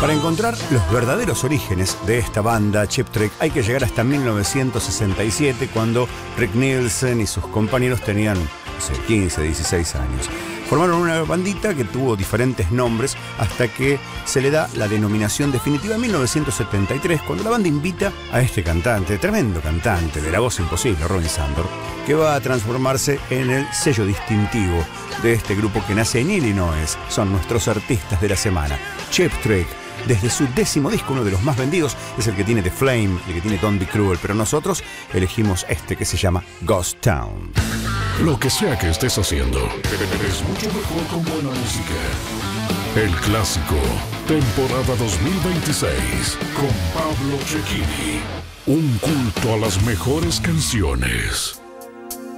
Para encontrar los verdaderos orígenes de esta banda, Cheap Trick, hay que llegar hasta 1967, cuando Rick Nielsen y sus compañeros tenían, no sé, 15, 16 años. Formaron una bandita que tuvo diferentes nombres hasta que se le da la denominación definitiva en 1973, cuando la banda invita a este cantante, tremendo cantante de la voz imposible, Robin Sandor, que va a transformarse en el sello distintivo de este grupo que nace en Illinois. Son nuestros artistas de la semana. Cheap Trick, desde su 10º disco, uno de los más vendidos, es el que tiene The Flame, el que tiene Don't Be Cruel, pero nosotros elegimos este que se llama Ghost Town. Lo que sea que estés haciendo, es mucho mejor con buena música. El Clásico, temporada 2026, con Pablo Cecchini. Un culto a las mejores canciones.